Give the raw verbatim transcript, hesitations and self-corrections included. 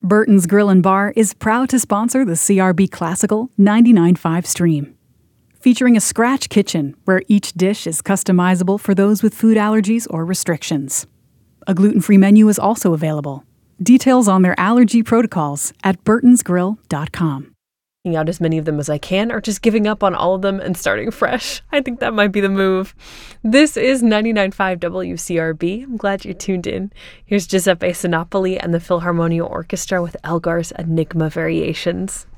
Burton's Grill and Bar is proud to sponsor the C R B Classical ninety-nine point five stream. Featuring a scratch kitchen where each dish is customizable for those with food allergies or restrictions. A gluten-free menu is also available. Details on their allergy protocols at burtons grill dot com. Taking out as many of them as I can, or just giving up on all of them and starting fresh. I think that might be the move. This is ninety-nine point five W C R B. I'm glad you tuned in. Here's Giuseppe Sinopoli and the Philharmonia Orchestra with Elgar's Enigma Variations.